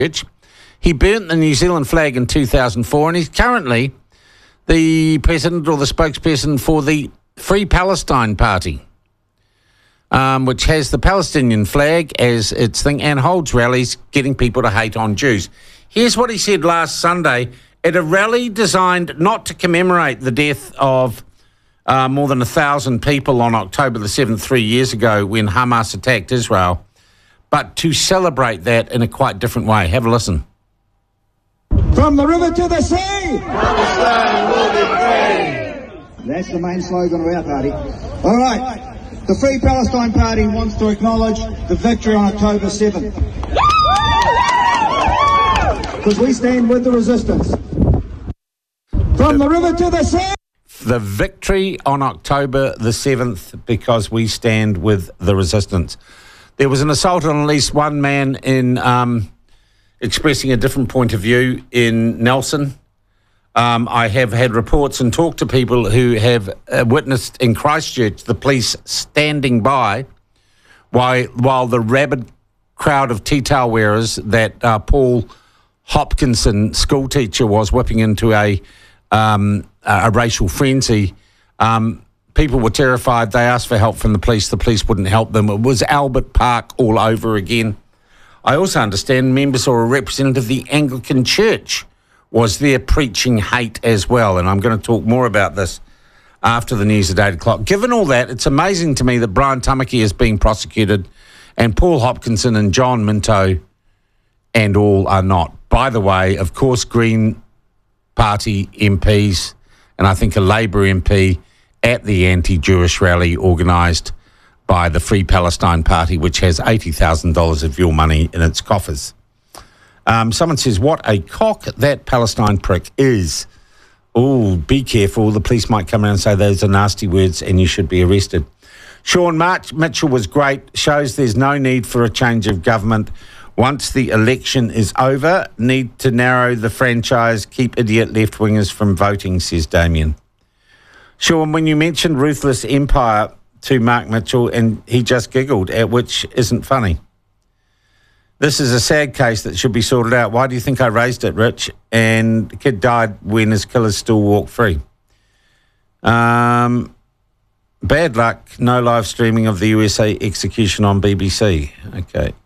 Church. He burnt the New Zealand flag in 2004, and he's currently the president or the spokesperson for the Free Palestine Party, which has the Palestinian flag as its thing and holds rallies getting people to hate on Jews. Here's what he said last Sunday at a rally designed not to commemorate the death of more than 1,000 people on October the 7th, 3 years ago when Hamas attacked Israel, but to celebrate that in a quite different way. Have a listen. From the river to the sea! Palestine will be free! That's the main slogan of our party. All right. The Free Palestine Party wants to acknowledge the victory on October 7th. Because we stand with the resistance. From the river to the sea! The victory on October the 7th because we stand with the resistance. There was an assault on at least one man in expressing a different point of view in Nelson. I have had reports and talked to people who have witnessed in Christchurch the police standing by while the rabid crowd of tea-towel wearers that Paul Hopkinson, school teacher, was whipping into a racial frenzy. People were terrified. They asked for help from the police. The police wouldn't help them. It was Albert Park all over again. I also understand members or a representative of the Anglican Church was there preaching hate as well, and I'm going to talk more about this after the news at 8 o'clock. Given all that, it's amazing to me that Brian Tamaki is being prosecuted and Paul Hopkinson and John Minto and all are not. By the way, of course, Green Party MPs and I think a Labour MP at the anti-Jewish rally organised by the Free Palestine Party, which has $80,000 of your money in its coffers. Someone says, what a cock that Palestine prick is. Oh, be careful. The police might come around and say those are nasty words and you should be arrested. Sean Mitchell was great. Shows there's no need for a change of government. Once the election is over, need to narrow the franchise, keep idiot left-wingers from voting, says Damien. Sean, when you mentioned Ruthless Empire to Mark Mitchell, and he just giggled, at which isn't funny. This is a sad case that should be sorted out. Why do you think I raised it, Rich? And the kid died when his killers still walked free. Bad luck, no live streaming of the USA execution on BBC. Okay.